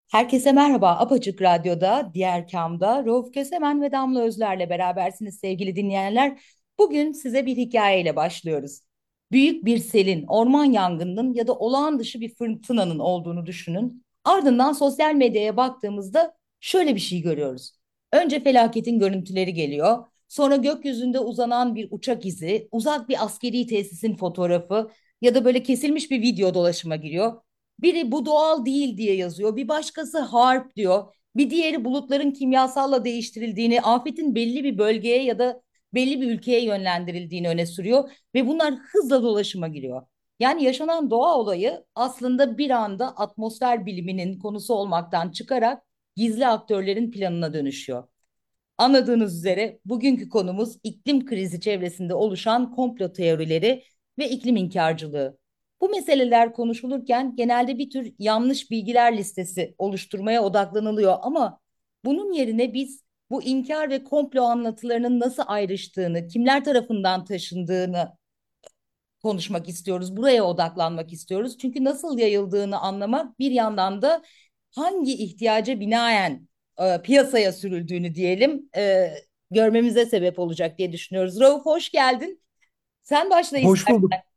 Herkese merhaba. Apaçık Radyo'da, diğer kamda Rauf Kösemen ve Damla Özler'le berabersiniz sevgili dinleyenler. Bugün size bir hikayeyle başlıyoruz. Büyük bir selin, orman yangınının ya da olağan dışı bir fırtınanın olduğunu düşünün. Ardından sosyal medyaya baktığımızda şöyle bir şey görüyoruz. Önce felaketin görüntüleri geliyor. Sonra gökyüzünde uzanan bir uçak izi, uzak bir askeri tesisin fotoğrafı ya da böyle kesilmiş bir video dolaşıma giriyor. Biri bu doğal değil diye yazıyor. Bir başkası harp diyor. Bir diğeri bulutların kimyasalla değiştirildiğini, afetin belli bir bölgeye ya da belli bir ülkeye yönlendirildiğini öne sürüyor ve bunlar hızla dolaşıma giriyor. Yani yaşanan doğa olayı aslında bir anda atmosfer biliminin konusu olmaktan çıkarak gizli aktörlerin planına dönüşüyor. Anladığınız üzere bugünkü konumuz iklim krizi çevresinde oluşan komplo teorileri ve iklim inkarcılığı. Bu meseleler konuşulurken genelde bir tür yanlış bilgiler listesi oluşturmaya odaklanılıyor ama bunun yerine biz bu inkar ve komplo anlatılarının nasıl ayrıştığını, kimler tarafından taşındığını konuşmak istiyoruz. Buraya odaklanmak istiyoruz. Çünkü nasıl yayıldığını anlamak bir yandan da hangi ihtiyaca binaen piyasaya sürüldüğünü diyelim görmemize sebep olacak diye düşünüyoruz. Rauf hoş geldin. Sen başla Hoş bulduk. istersen.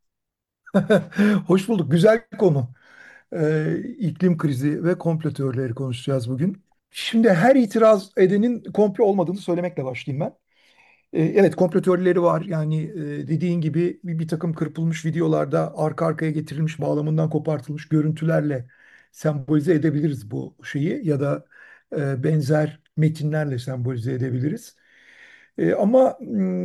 Hoş bulduk. Güzel konu. İklim krizi ve komplo teorileri konuşacağız bugün. Şimdi her itiraz edenin komplo olmadığını söylemekle başlayayım ben. Evet, komplo teorileri var. Yani dediğin gibi bir takım kırpılmış videolarda arka arkaya getirilmiş, bağlamından kopartılmış görüntülerle sembolize edebiliriz bu şeyi ya da benzer metinlerle sembolize edebiliriz. Ama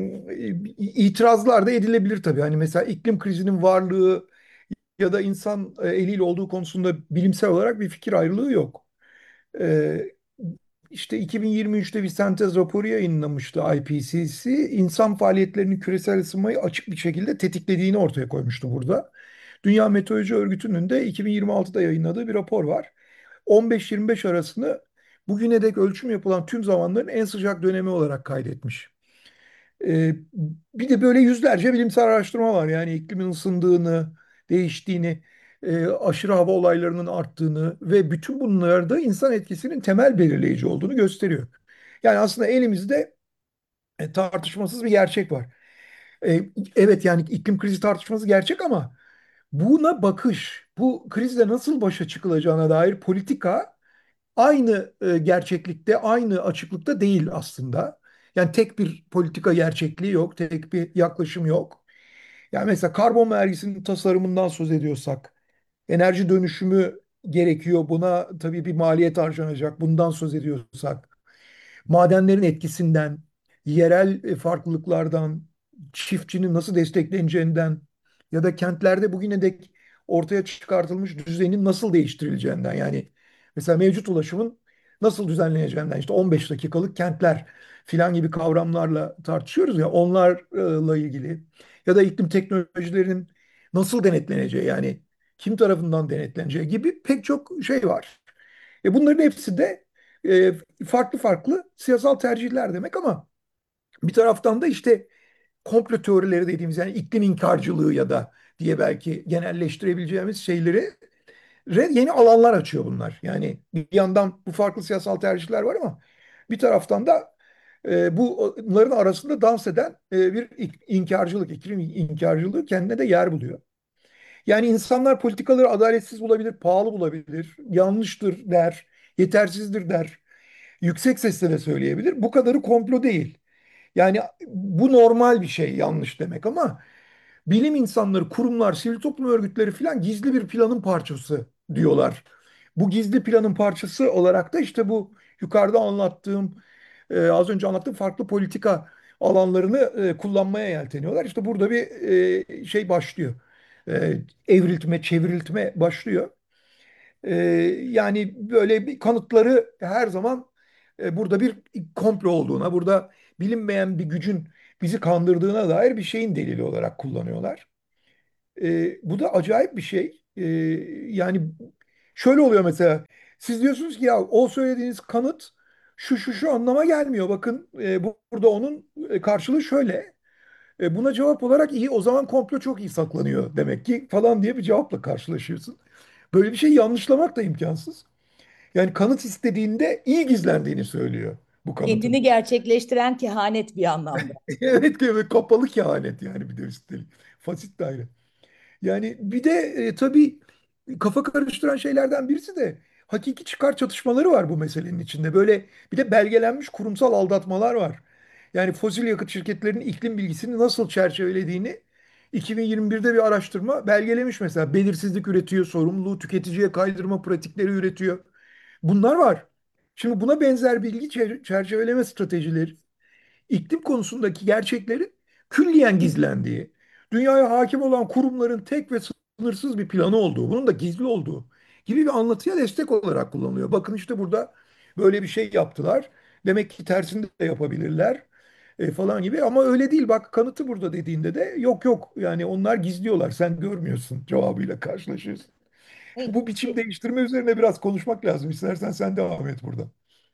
itirazlar da edilebilir tabii. Hani mesela iklim krizinin varlığı ya da insan eliyle olduğu konusunda bilimsel olarak bir fikir ayrılığı yok. E, işte 2023'te bir sentez raporu yayınlamıştı IPCC. İnsan faaliyetlerinin küresel ısınmayı açık bir şekilde tetiklediğini ortaya koymuştu burada. Dünya Meteoroloji Örgütü'nün de 2026'da yayınladığı bir rapor var. 15-25 arasını bugüne dek ölçüm yapılan tüm zamanların en sıcak dönemi olarak kaydetmiş. Ee, Bir de böyle yüzlerce bilimsel araştırma var. Yani iklimin ısındığını, değiştiğini, aşırı hava olaylarının arttığını ve bütün bunlarda insan etkisinin temel belirleyici olduğunu gösteriyor. Yani aslında elimizde tartışmasız bir gerçek var. E, evet, yani iklim krizi tartışması gerçek ama buna bakış, bu krizle nasıl başa çıkılacağına dair politika aynı gerçeklikte, aynı açıklıkta değil aslında. Yani tek bir politika gerçekliği yok, tek bir yaklaşım yok. Yani mesela karbon vergisinin tasarımından söz ediyorsak, enerji dönüşümü gerekiyor. Buna tabii bir maliyet harcanacak. Bundan söz ediyorsak, madenlerin etkisinden, yerel farklılıklardan, çiftçinin nasıl destekleneceğinden ya da kentlerde bugüne dek ortaya çıkartılmış düzenin nasıl değiştirileceğinden, yani mesela mevcut ulaşımın nasıl düzenleneceğinden, işte 15 dakikalık kentler filan gibi kavramlarla tartışıyoruz ya, onlarla ilgili ya da iklim teknolojilerinin nasıl denetleneceği, yani kim tarafından denetleneceği gibi pek çok şey var. Bunların hepsi de e, farklı farklı siyasal tercihler demek ama bir taraftan da işte komplo teorileri dediğimiz, yani iklim inkarcılığı ya da diye belki genelleştirebileceğimiz şeyleri yeni alanlar açıyor bunlar. Yani bir yandan bu farklı siyasal tercihler var ama bir taraftan da bunların arasında dans eden bir inkarcılık, iklim inkarcılığı kendine de yer buluyor. Yani insanlar politikaları adaletsiz bulabilir, pahalı bulabilir, yanlıştır der, yetersizdir der. Yüksek sesle de söyleyebilir. Bu kadarı komplo değil. Yani bu normal bir şey, yanlış demek ama bilim insanları, kurumlar, sivil toplum örgütleri filan gizli bir planın parçası diyorlar. Bu gizli planın parçası olarak da işte bu yukarıda anlattığım, az önce anlattığım farklı politika alanlarını kullanmaya yelteniyorlar. İşte burada bir şey başlıyor. Evriltme, çevriltme başlıyor. Ee, Yani böyle bir kanıtları her zaman burada bir komplo olduğuna, burada bilinmeyen bir gücün bizi kandırdığına dair bir şeyin delili olarak kullanıyorlar. Bu da acayip bir şey. Yani şöyle oluyor mesela. Siz diyorsunuz ki ya o söylediğiniz kanıt şu anlama gelmiyor. Bakın burada onun karşılığı şöyle. Buna cevap olarak iyi, o zaman komplo çok iyi saklanıyor demek ki falan diye bir cevapla karşılaşıyorsun. Böyle bir şey yanlışlamak da imkansız. Yani kanıt istediğinde iyi gizlendiğini söylüyor bu Kendini kanıtın. gerçekleştiren kehanet bir anlamda. Evet, evet, kapalı kehanet yani, bir de üstelik. Fasit daire. Yani bir de tabii kafa karıştıran şeylerden birisi de hakiki çıkar çatışmaları var bu meselenin içinde. Böyle bir de belgelenmiş kurumsal aldatmalar var. Yani fosil yakıt şirketlerinin iklim bilgisini nasıl çerçevelediğini 2021'de bir araştırma belgelemiş mesela. Belirsizlik üretiyor, sorumluluğu tüketiciye kaydırma pratikleri üretiyor. Bunlar var. Şimdi buna benzer bilgi çerçeveleme stratejileri iklim konusundaki gerçeklerin külliyen gizlendiği, dünyaya hakim olan kurumların tek ve sınırsız bir planı olduğu, bunun da gizli olduğu gibi bir anlatıya destek olarak kullanılıyor. Bakın işte burada böyle bir şey yaptılar. Demek ki tersini de yapabilirler falan gibi, ama öyle değil, bak kanıtı burada dediğinde de yok yok, yani onlar gizliyorlar, sen görmüyorsun cevabıyla karşılaşıyorsun. Evet. Bu biçim değiştirme üzerine biraz konuşmak lazım. İstersen sen devam et burada.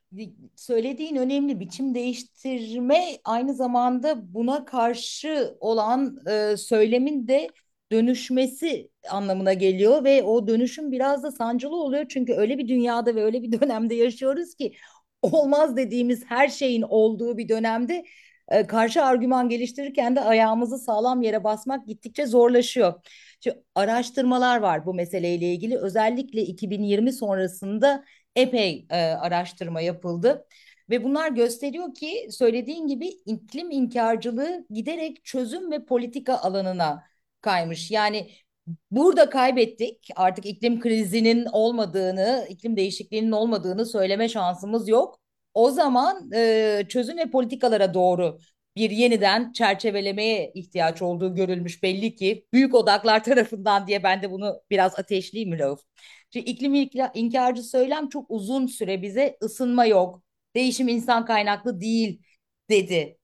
Söylediğin önemli. Biçim değiştirme aynı zamanda buna karşı olan söylemin de dönüşmesi anlamına geliyor ve o dönüşüm biraz da sancılı oluyor çünkü öyle bir dünyada ve öyle bir dönemde yaşıyoruz ki olmaz dediğimiz her şeyin olduğu bir dönemde karşı argüman geliştirirken de ayağımızı sağlam yere basmak gittikçe zorlaşıyor. Şimdi araştırmalar var bu meseleyle ilgili, özellikle 2020 sonrasında epey araştırma yapıldı. Ve bunlar gösteriyor ki söylediğin gibi iklim inkarcılığı giderek çözüm ve politika alanına kaymış. Yani burada kaybettik. Artık iklim krizinin olmadığını, iklim değişikliğinin olmadığını söyleme şansımız yok. O zaman çözüm ve politikalara doğru bir yeniden çerçevelemeye ihtiyaç olduğu görülmüş belli ki büyük odaklar tarafından diye ben de bunu biraz ateşleyeyim mi Rauf? Çünkü iklim inkarcı söylem çok uzun süre bize ısınma yok, değişim insan kaynaklı değil dedi.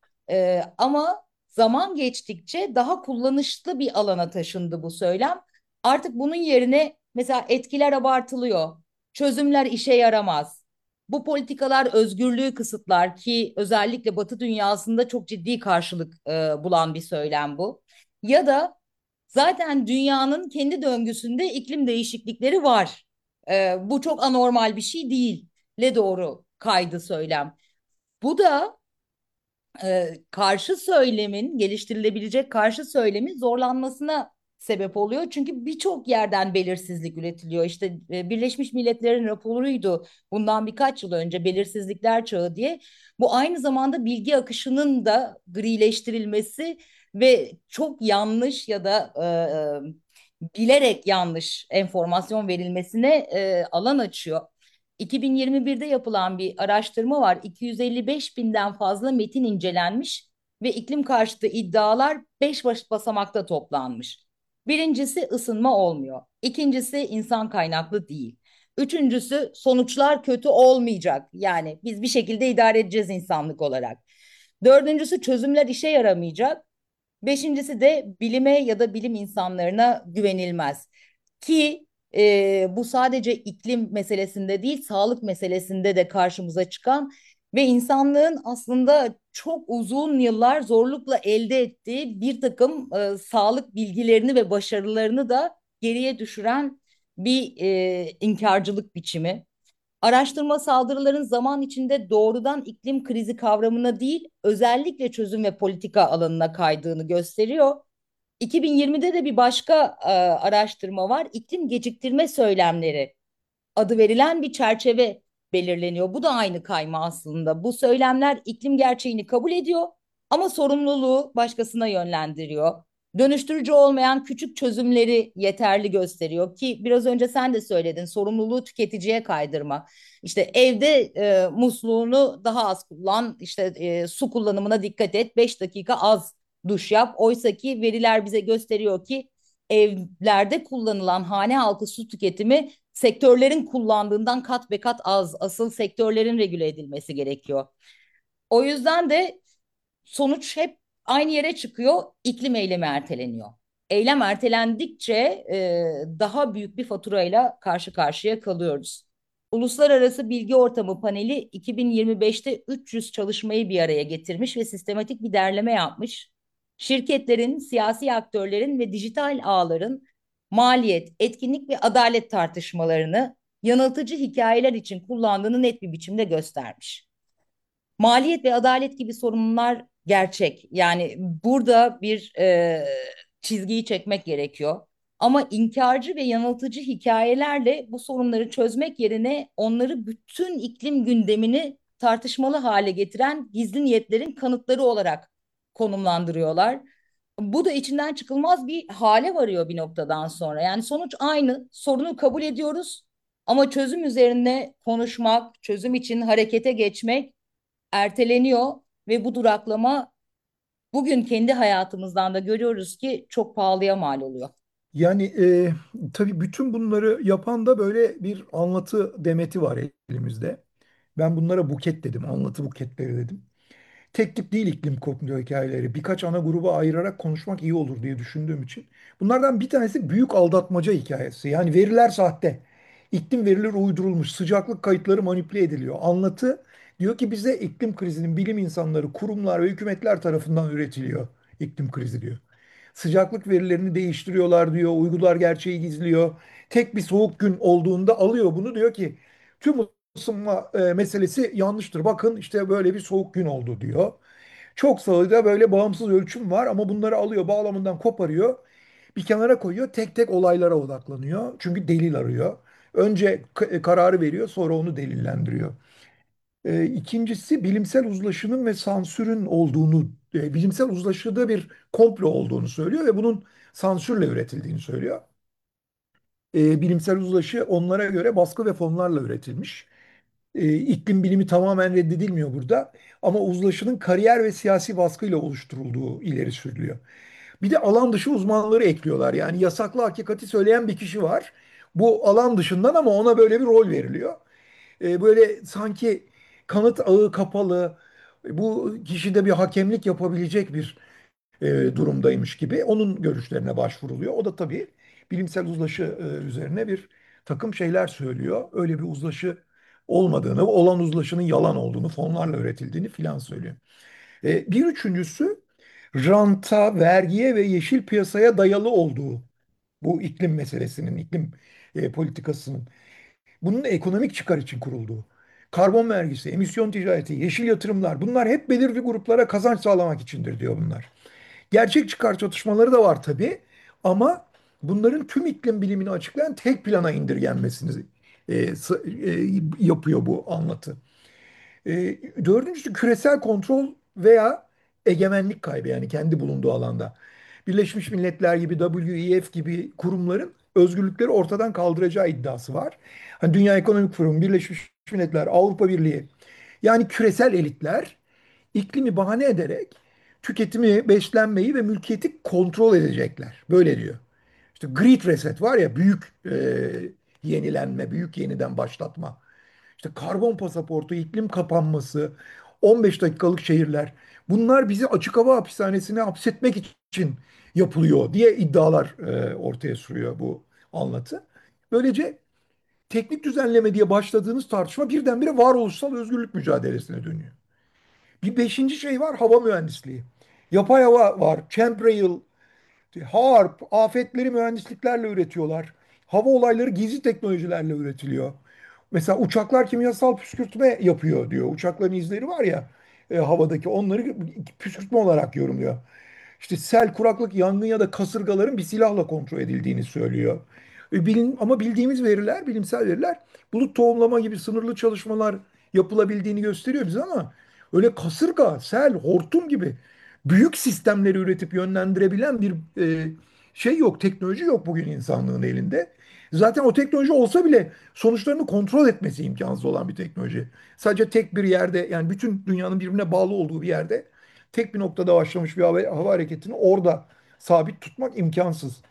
Ama zaman geçtikçe daha kullanışlı bir alana taşındı bu söylem. Artık bunun yerine mesela etkiler abartılıyor, çözümler işe yaramaz. Bu politikalar özgürlüğü kısıtlar ki özellikle Batı dünyasında çok ciddi karşılık bulan bir söylem bu. Ya da zaten dünyanın kendi döngüsünde iklim değişiklikleri var. Bu çok anormal bir şey değil. Le doğru kaydı söylem. Bu da karşı söylemin, geliştirilebilecek karşı söylemin zorlanmasına sebep oluyor. Çünkü birçok yerden belirsizlik üretiliyor. İşte Birleşmiş Milletler'in raporuydu bundan birkaç yıl önce, belirsizlikler çağı diye. Bu aynı zamanda bilgi akışının da grileştirilmesi ve çok yanlış ya da bilerek yanlış enformasyon verilmesine alan açıyor. 2021'de yapılan bir araştırma var. 255 binden fazla metin incelenmiş ve iklim karşıtı iddialar 5 basamakta toplanmış. Birincisi ısınma olmuyor. İkincisi insan kaynaklı değil. Üçüncüsü sonuçlar kötü olmayacak. Yani biz bir şekilde idare edeceğiz insanlık olarak. Dördüncüsü çözümler işe yaramayacak. Beşincisi de bilime ya da bilim insanlarına güvenilmez. Ki bu sadece iklim meselesinde değil, sağlık meselesinde de karşımıza çıkan ve insanlığın aslında çok uzun yıllar zorlukla elde ettiği bir takım sağlık bilgilerini ve başarılarını da geriye düşüren bir inkarcılık biçimi. Araştırma saldırıların zaman içinde doğrudan iklim krizi kavramına değil, özellikle çözüm ve politika alanına kaydığını gösteriyor. 2020'de de bir başka araştırma var. İklim geciktirme söylemleri adı verilen bir çerçeve belirleniyor. Bu da aynı kayma aslında. Bu söylemler iklim gerçeğini kabul ediyor ama sorumluluğu başkasına yönlendiriyor. Dönüştürücü olmayan küçük çözümleri yeterli gösteriyor ki biraz önce sen de söyledin, sorumluluğu tüketiciye kaydırma. İşte evde musluğunu daha az kullan, işte su kullanımına dikkat et, 5 dakika az duş yap. Oysa ki veriler bize gösteriyor ki evlerde kullanılan hane halkı su tüketimi sektörlerin kullandığından kat be kat az. Asıl sektörlerin regüle edilmesi gerekiyor. O yüzden de sonuç hep aynı yere çıkıyor. İklim eylemi erteleniyor. Eylem ertelendikçe daha büyük bir faturayla karşı karşıya kalıyoruz. Uluslararası Bilgi Ortamı Paneli 2025'te 300 çalışmayı bir araya getirmiş ve sistematik bir derleme yapmış. Şirketlerin, siyasi aktörlerin ve dijital ağların maliyet, etkinlik ve adalet tartışmalarını yanıltıcı hikayeler için kullandığını net bir biçimde göstermiş. Maliyet ve adalet gibi sorunlar gerçek. Yani burada bir çizgiyi çekmek gerekiyor. Ama inkarcı ve yanıltıcı hikayelerle bu sorunları çözmek yerine onları bütün iklim gündemini tartışmalı hale getiren gizli niyetlerin kanıtları olarak konumlandırıyorlar. Bu da içinden çıkılmaz bir hale varıyor bir noktadan sonra. Yani sonuç aynı. Sorunu kabul ediyoruz ama çözüm üzerine konuşmak, çözüm için harekete geçmek erteleniyor ve bu duraklama bugün kendi hayatımızdan da görüyoruz ki çok pahalıya mal oluyor. Yani tabii bütün bunları yapan da böyle bir anlatı demeti var elimizde. Ben bunlara buket dedim, anlatı buketleri dedim. Tek tip değil iklim komplo hikayeleri. Birkaç ana gruba ayırarak konuşmak iyi olur diye düşündüğüm için. Bunlardan bir tanesi büyük aldatmaca hikayesi. Yani veriler sahte. İklim verileri uydurulmuş. Sıcaklık kayıtları manipüle ediliyor. Anlatı diyor ki bize iklim krizinin bilim insanları, kurumlar ve hükümetler tarafından üretiliyor. İklim krizi diyor. Sıcaklık verilerini değiştiriyorlar diyor. Uygular gerçeği gizliyor. Tek bir soğuk gün olduğunda alıyor bunu diyor ki tüm ısınma meselesi yanlıştır. Bakın işte böyle bir soğuk gün oldu diyor. Çok sayıda böyle bağımsız ölçüm var ama bunları alıyor, bağlamından koparıyor, bir kenara koyuyor, tek tek olaylara odaklanıyor. Çünkü delil arıyor. Önce kararı veriyor, sonra onu delillendiriyor. İkincisi bilimsel uzlaşının ve sansürün olduğunu, bilimsel uzlaşıda bir komplo olduğunu söylüyor ve bunun sansürle üretildiğini söylüyor. Bilimsel uzlaşı onlara göre baskı ve fonlarla üretilmiş. İklim bilimi tamamen reddedilmiyor burada ama uzlaşının kariyer ve siyasi baskıyla oluşturulduğu ileri sürülüyor. Bir de alan dışı uzmanları ekliyorlar. Yani yasaklı hakikati söyleyen bir kişi var. Bu alan dışından ama ona böyle bir rol veriliyor. Böyle sanki kanıt ağı kapalı, bu kişide bir hakemlik yapabilecek bir durumdaymış gibi onun görüşlerine başvuruluyor. O da tabii bilimsel uzlaşı üzerine bir takım şeyler söylüyor. Öyle bir uzlaşı olmadığını, olan uzlaşının yalan olduğunu, fonlarla üretildiğini filan söylüyor. Bir üçüncüsü ranta, vergiye ve yeşil piyasaya dayalı olduğu bu iklim meselesinin, iklim politikasının. Bunun ekonomik çıkar için kurulduğu. Karbon vergisi, emisyon ticareti, yeşil yatırımlar bunlar hep belirli gruplara kazanç sağlamak içindir diyor bunlar. Gerçek çıkar çatışmaları da var tabii ama bunların tüm iklim bilimini açıklayan tek plana indirgenmesini yapıyor bu anlatı. Dördüncüsü küresel kontrol veya egemenlik kaybı yani kendi bulunduğu alanda. Birleşmiş Milletler gibi WEF gibi kurumların özgürlükleri ortadan kaldıracağı iddiası var. Hani Dünya Ekonomik Forumu, Birleşmiş Milletler, Avrupa Birliği yani küresel elitler iklimi bahane ederek tüketimi, beslenmeyi ve mülkiyeti kontrol edecekler. Böyle diyor. İşte Great Reset var ya büyük yenilenme, büyük yeniden başlatma. İşte karbon pasaportu, iklim kapanması, 15 dakikalık şehirler. Bunlar bizi açık hava hapishanesine hapsetmek için yapılıyor diye iddialar ortaya sürüyor bu anlatı. Böylece teknik düzenleme diye başladığınız tartışma birdenbire varoluşsal özgürlük mücadelesine dönüyor. Bir beşinci şey var hava mühendisliği. Yapay hava var. Chemtrail, harp, afetleri mühendisliklerle üretiyorlar. Hava olayları gizli teknolojilerle üretiliyor. Mesela uçaklar kimyasal püskürtme yapıyor diyor. Uçakların izleri var ya havadaki onları püskürtme olarak yorumluyor. İşte sel, kuraklık, yangın ya da kasırgaların bir silahla kontrol edildiğini söylüyor. Ama bildiğimiz veriler, bilimsel veriler bulut tohumlama gibi sınırlı çalışmalar yapılabildiğini gösteriyor bize ama öyle kasırga, sel, hortum gibi büyük sistemleri üretip yönlendirebilen bir şey yok, teknoloji yok bugün insanlığın elinde. Zaten o teknoloji olsa bile sonuçlarını kontrol etmesi imkansız olan bir teknoloji. Sadece tek bir yerde yani bütün dünyanın birbirine bağlı olduğu bir yerde tek bir noktada başlamış bir hava hareketini orada sabit tutmak imkansız.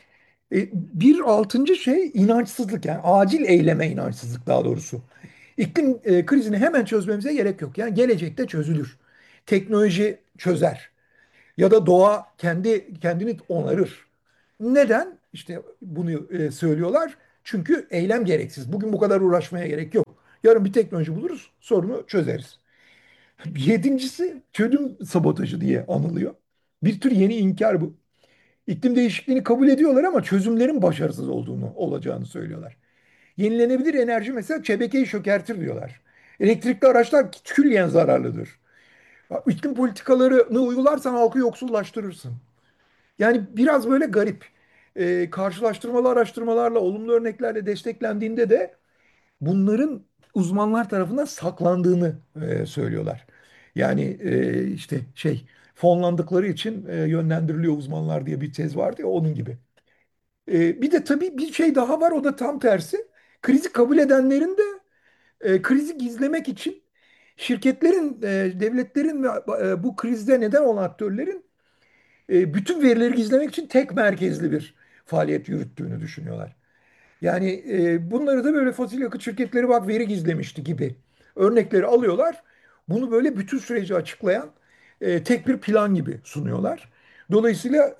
Bir altıncı şey inançsızlık yani acil eyleme inançsızlık daha doğrusu. İklim krizini hemen çözmemize gerek yok. Yani gelecekte çözülür. Teknoloji çözer ya da doğa kendini onarır. Neden? İşte bunu söylüyorlar. Çünkü eylem gereksiz. Bugün bu kadar uğraşmaya gerek yok. Yarın bir teknoloji buluruz, sorunu çözeriz. Yedincisi çözüm sabotajı diye anılıyor. Bir tür yeni inkar bu. İklim değişikliğini kabul ediyorlar ama çözümlerin başarısız olacağını söylüyorlar. Yenilenebilir enerji mesela şebekeyi çökertir diyorlar. Elektrikli araçlar külliyen zararlıdır. İklim politikalarını uygularsan halkı yoksullaştırırsın. Yani biraz böyle garip. Karşılaştırmalı araştırmalarla, olumlu örneklerle desteklendiğinde de bunların uzmanlar tarafından saklandığını söylüyorlar. Yani işte fonlandıkları için yönlendiriliyor uzmanlar diye bir tez vardı ya, onun gibi. Bir de tabii bir şey daha var, o da tam tersi. Krizi kabul edenlerin de krizi gizlemek için şirketlerin, devletlerin ve bu krizde neden olan aktörlerin bütün verileri gizlemek için tek merkezli bir faaliyet yürüttüğünü düşünüyorlar. Yani bunları da böyle fosil yakıt şirketleri bak veri gizlemişti gibi örnekleri alıyorlar. Bunu böyle bütün süreci açıklayan tek bir plan gibi sunuyorlar. Dolayısıyla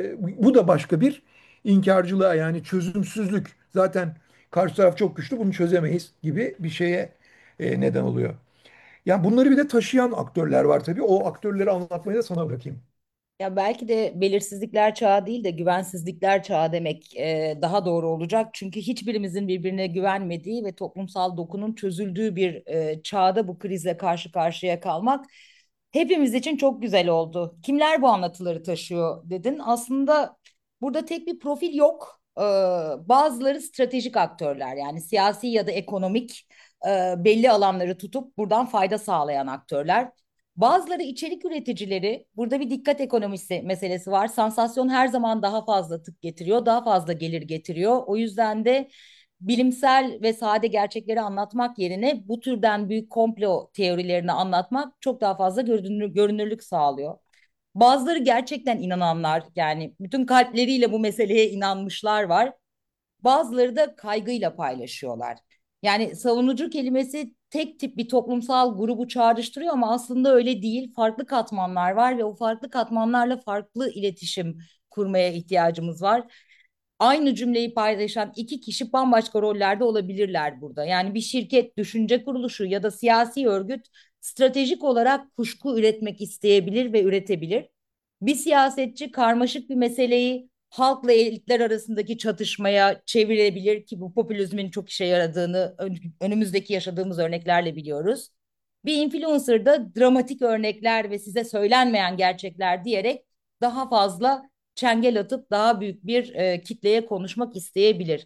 bu da başka bir inkarcılığa, yani çözümsüzlük. Zaten karşı taraf çok güçlü, bunu çözemeyiz gibi bir şeye neden oluyor. Yani bunları bir de taşıyan aktörler var tabii. O aktörleri anlatmayı da sana bırakayım. Ya belki de belirsizlikler çağı değil de güvensizlikler çağı demek daha doğru olacak. Çünkü hiçbirimizin birbirine güvenmediği ve toplumsal dokunun çözüldüğü bir çağda bu krizle karşı karşıya kalmak hepimiz için çok güzel oldu. Kimler bu anlatıları taşıyor dedin. Aslında burada tek bir profil yok. Bazıları stratejik aktörler, yani siyasi ya da ekonomik belli alanları tutup buradan fayda sağlayan aktörler. Bazıları içerik üreticileri, burada bir dikkat ekonomisi meselesi var. Sansasyon her zaman daha fazla tık getiriyor, daha fazla gelir getiriyor. O yüzden de bilimsel ve sade gerçekleri anlatmak yerine bu türden büyük komplo teorilerini anlatmak çok daha fazla görünürlük sağlıyor. Bazıları gerçekten inananlar, yani bütün kalpleriyle bu meseleye inanmışlar var. Bazıları da kaygıyla paylaşıyorlar. Yani savunucu kelimesi tek tip bir toplumsal grubu çağrıştırıyor ama aslında öyle değil. Farklı katmanlar var ve o farklı katmanlarla farklı iletişim kurmaya ihtiyacımız var. Aynı cümleyi paylaşan iki kişi bambaşka rollerde olabilirler burada. Yani bir şirket, düşünce kuruluşu ya da siyasi örgüt stratejik olarak kuşku üretmek isteyebilir ve üretebilir. Bir siyasetçi karmaşık bir meseleyi halkla elitler arasındaki çatışmaya çevirebilir ki bu popülizmin çok işe yaradığını önümüzdeki yaşadığımız örneklerle biliyoruz. Bir influencer da dramatik örnekler ve size söylenmeyen gerçekler diyerek daha fazla çengel atıp daha büyük bir kitleye konuşmak isteyebilir.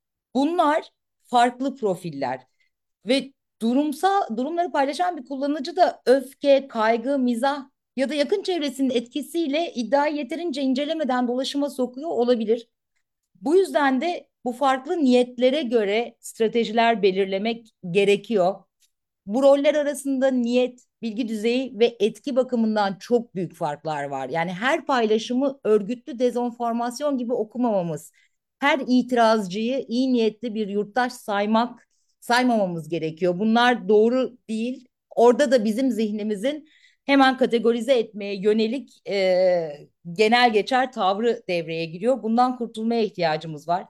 Bunlar farklı profiller ve durumları paylaşan bir kullanıcı da öfke, kaygı, mizah ya da yakın çevresinin etkisiyle iddiayı yeterince incelemeden dolaşıma sokuyor olabilir. Bu yüzden de bu farklı niyetlere göre stratejiler belirlemek gerekiyor. Bu roller arasında niyet, bilgi düzeyi ve etki bakımından çok büyük farklar var. Yani her paylaşımı örgütlü dezenformasyon gibi okumamamız, her itirazcıyı iyi niyetli bir yurttaş saymamamız gerekiyor. Bunlar doğru değil. Orada da bizim zihnimizin hemen kategorize etmeye yönelik genel geçer tavrı devreye giriyor. Bundan kurtulmaya ihtiyacımız var.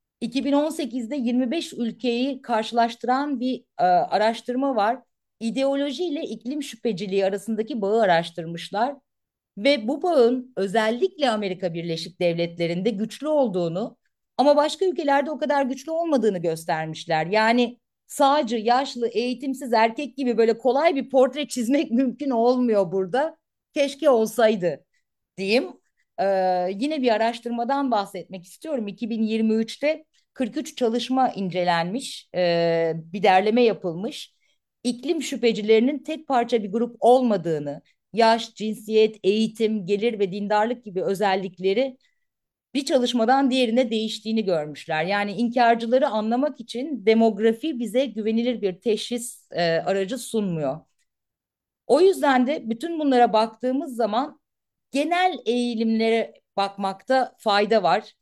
2018'de 25 ülkeyi karşılaştıran bir araştırma var. İdeoloji ile iklim şüpheciliği arasındaki bağı araştırmışlar ve bu bağın özellikle Amerika Birleşik Devletleri'nde güçlü olduğunu ama başka ülkelerde o kadar güçlü olmadığını göstermişler. Yani sağcı, yaşlı, eğitimsiz erkek gibi böyle kolay bir portre çizmek mümkün olmuyor burada. Keşke olsaydı diyeyim. Yine bir araştırmadan bahsetmek istiyorum. 2023'te 43 çalışma incelenmiş, bir derleme yapılmış. İklim şüphecilerinin tek parça bir grup olmadığını, yaş, cinsiyet, eğitim, gelir ve dindarlık gibi özellikleri bir çalışmadan diğerine değiştiğini görmüşler. Yani inkarcıları anlamak için demografi bize güvenilir bir teşhis aracı sunmuyor. O yüzden de bütün bunlara baktığımız zaman genel eğilimlere bakmakta fayda var.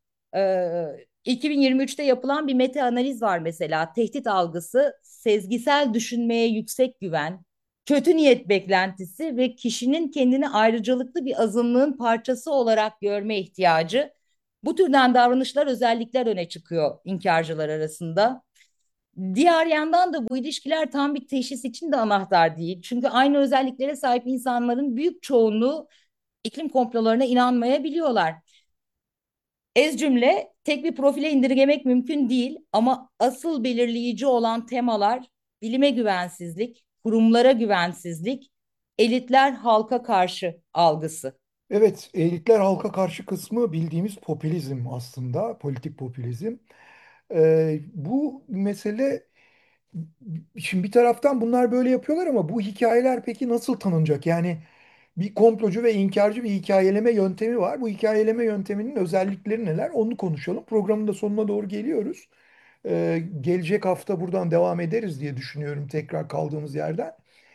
2023'te yapılan bir meta analiz var mesela. Tehdit algısı, sezgisel düşünmeye yüksek güven, kötü niyet beklentisi ve kişinin kendini ayrıcalıklı bir azınlığın parçası olarak görme ihtiyacı. Bu türden davranışlar, özellikler öne çıkıyor inkarcılar arasında. Diğer yandan da bu ilişkiler tam bir teşhis için de anahtar değil. Çünkü aynı özelliklere sahip insanların büyük çoğunluğu iklim komplolarına inanmayabiliyorlar. Ez cümle tek bir profile indirgemek mümkün değil ama asıl belirleyici olan temalar bilime güvensizlik, kurumlara güvensizlik, elitler halka karşı algısı. Evet, elitler halka karşı kısmı bildiğimiz popülizm aslında, politik popülizm. Bu mesele, şimdi bir taraftan bunlar böyle yapıyorlar ama bu hikayeler peki nasıl tanınacak? Yani bir komplocu ve inkarcı bir hikayeleme yöntemi var. Bu hikayeleme yönteminin özellikleri neler? Onu konuşalım. Programın da sonuna doğru geliyoruz. Gelecek hafta buradan devam ederiz diye düşünüyorum tekrar kaldığımız yerden.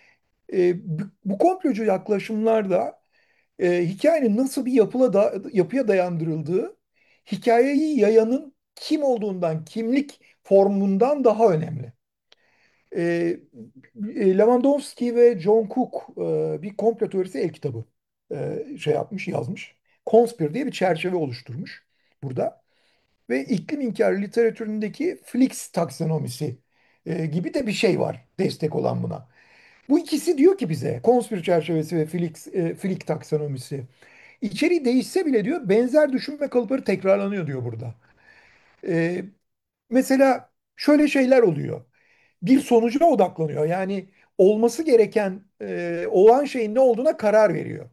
Bu komplocu yaklaşımlarda hikayenin nasıl bir yapıya dayandırıldığı, hikayeyi yayanın kim olduğundan, kimlik formundan daha önemli. E, Lewandowski ve John Cook bir komplo teorisi el kitabı yazmış. Conspire diye bir çerçeve oluşturmuş burada. Ve iklim inkarı literatüründeki Flix taksonomisi gibi de bir şey var destek olan buna. Bu ikisi diyor ki bize, Conspire çerçevesi ve Flick taksonomisi. İçeriği değişse bile diyor benzer düşünme kalıpları tekrarlanıyor diyor burada. Ee, Mesela şöyle şeyler oluyor. Bir sonuca odaklanıyor. Yani olması gereken olan şeyin ne olduğuna karar veriyor.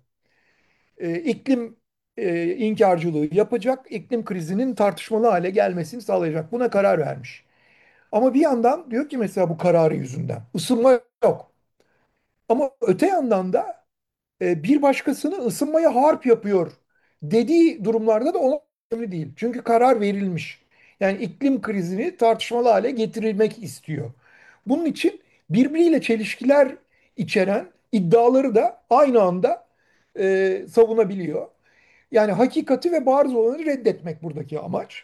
İklim inkarcılığı yapacak, iklim krizinin tartışmalı hale gelmesini sağlayacak. Buna karar vermiş. Ama bir yandan diyor ki mesela bu kararı yüzünden ısınma yok. Ama öte yandan da bir başkasını ısınmaya harp yapıyor dediği durumlarda da ona önemli değil. Çünkü karar verilmiş. Yani iklim krizini tartışmalı hale getirilmek istiyor. Bunun için birbiriyle çelişkiler içeren iddiaları da aynı anda savunabiliyor. Yani hakikati ve bariz olanı reddetmek buradaki amaç.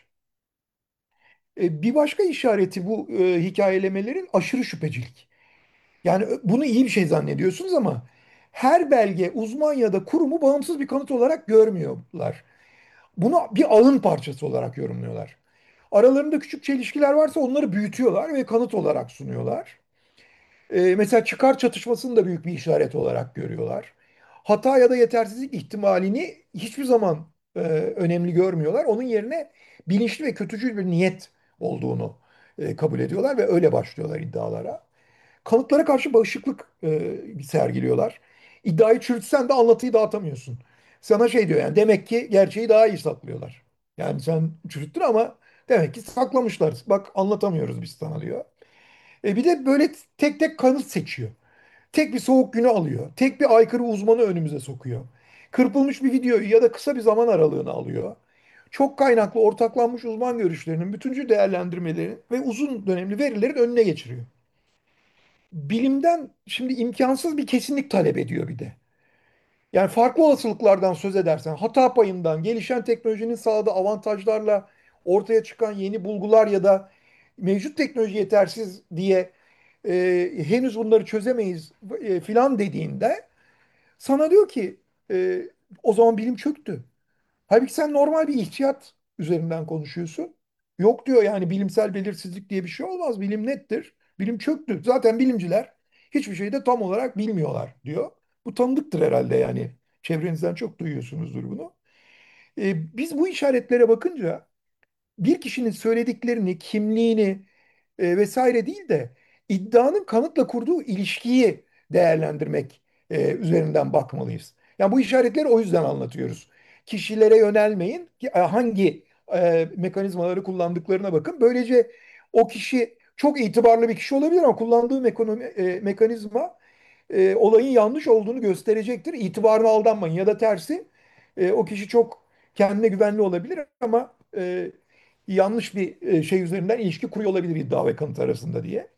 Bir başka işareti bu hikayelemelerin aşırı şüphecilik. Yani bunu iyi bir şey zannediyorsunuz ama her belge, uzman ya da kurumu bağımsız bir kanıt olarak görmüyorlar. Bunu bir ağın parçası olarak yorumluyorlar. Aralarında küçük çelişkiler varsa onları büyütüyorlar ve kanıt olarak sunuyorlar. Mesela çıkar çatışmasını da büyük bir işaret olarak görüyorlar. Hata ya da yetersizlik ihtimalini hiçbir zaman önemli görmüyorlar. Onun yerine bilinçli ve kötücül bir niyet olduğunu kabul ediyorlar ve öyle başlıyorlar iddialara. Kanıtlara karşı bağışıklık sergiliyorlar. İddiayı çürütsen de anlatıyı dağıtamıyorsun. Sana şey diyor yani demek ki gerçeği daha iyi saklıyorlar. Yani sen çürüttün ama demek ki saklamışlar. Bak anlatamıyoruz biz sana diyor. Bir de böyle tek tek kanıt seçiyor. Tek bir soğuk günü alıyor. Tek bir aykırı uzmanı önümüze sokuyor. Kırpılmış bir videoyu ya da kısa bir zaman aralığını alıyor. Çok kaynaklı ortaklanmış uzman görüşlerinin bütüncül değerlendirmeleri ve uzun dönemli verilerin önüne geçiriyor. Bilimden şimdi imkansız bir kesinlik talep ediyor bir de. Yani farklı olasılıklardan söz edersen, hata payından, gelişen teknolojinin sağladığı avantajlarla ortaya çıkan yeni bulgular ya da mevcut teknoloji yetersiz diye henüz bunları çözemeyiz filan dediğinde sana diyor ki e, o zaman bilim çöktü. Halbuki sen normal bir ihtiyat üzerinden konuşuyorsun. Yok diyor yani bilimsel belirsizlik diye bir şey olmaz. Bilim nettir. Bilim çöktü. Zaten bilimciler hiçbir şeyi de tam olarak bilmiyorlar diyor. Bu tanıdıktır herhalde yani. Çevrenizden çok duyuyorsunuzdur bunu. Biz bu işaretlere bakınca bir kişinin söylediklerini, kimliğini vesaire değil de iddianın kanıtla kurduğu ilişkiyi değerlendirmek üzerinden bakmalıyız. Yani bu işaretleri o yüzden anlatıyoruz. Kişilere yönelmeyin. Hangi mekanizmaları kullandıklarına bakın. Böylece o kişi çok itibarlı bir kişi olabilir ama kullandığı mekanizma olayın yanlış olduğunu gösterecektir. İtibarına aldanmayın ya da tersi o kişi çok kendine güvenli olabilir ama yanlış bir şey üzerinden ilişki kuruyor olabilir iddia ve kanıt arasında diye.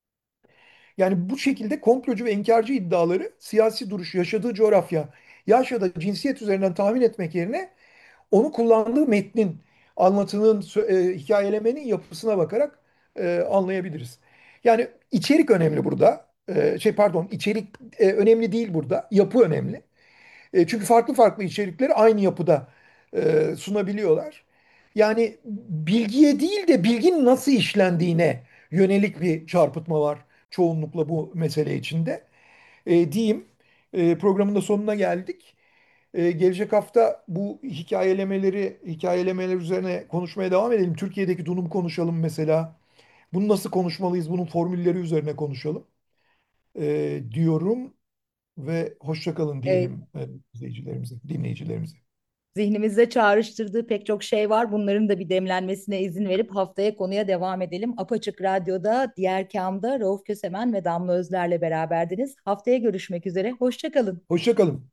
Yani bu şekilde komplocu ve inkarcı iddiaları siyasi duruş, yaşadığı coğrafya, yaş ya da cinsiyet üzerinden tahmin etmek yerine onu kullandığı metnin, anlatının, hikayelemenin yapısına bakarak anlayabiliriz. Yani içerik önemli burada. İçerik önemli değil burada. Yapı önemli. Çünkü farklı farklı içerikleri aynı yapıda sunabiliyorlar. Yani bilgiye değil de bilginin nasıl işlendiğine yönelik bir çarpıtma var çoğunlukla bu mesele içinde. Diyeyim, programın da sonuna geldik. Gelecek hafta bu hikayelemeler üzerine konuşmaya devam edelim. Türkiye'deki durum konuşalım mesela. Bunu nasıl konuşmalıyız? Bunun formülleri üzerine konuşalım diyorum ve hoşça kalın Evet, diyelim izleyicilerimize, dinleyicilerimize. zihnimizde çağrıştırdığı pek çok şey var. Bunların da bir demlenmesine izin verip haftaya konuya devam edelim. Apaçık Radyo'da, Diğer Kam'da Rauf Kösemen ve Damla Özler'le beraberdiniz. Haftaya görüşmek üzere. Hoşça kalın. Hoşça kalın.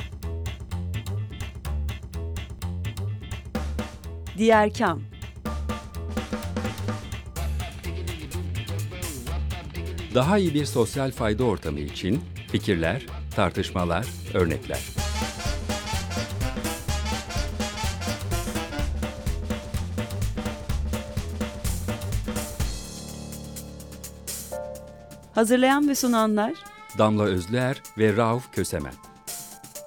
Diğer Kam. Daha iyi bir sosyal fayda ortamı için fikirler, tartışmalar, örnekler. Hazırlayan ve sunanlar Damla Özler ve Rauf Kösemen.